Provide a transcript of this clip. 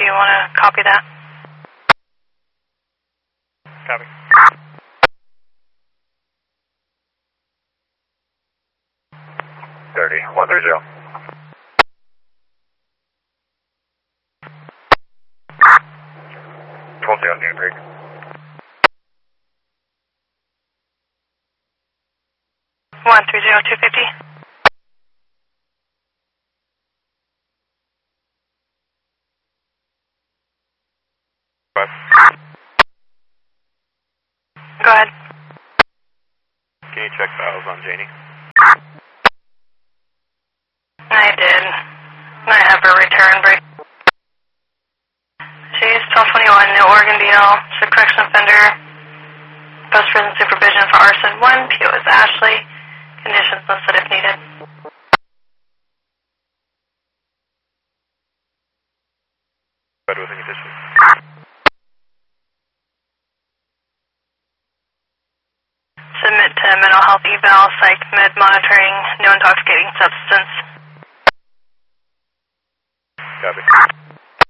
you want to copy that. Copy. 130. 12 New Creek. 130250. Go ahead. Can you check files on Janie? I did. I have her return break. She's 1221, no Oregon DL. She's a correction offender. Post-prison supervision for arson 1. PO is Ashley. Conditions listed if needed. Good with the conditions. Submit to mental health eval, psych med monitoring, no intoxicating substance. Copy.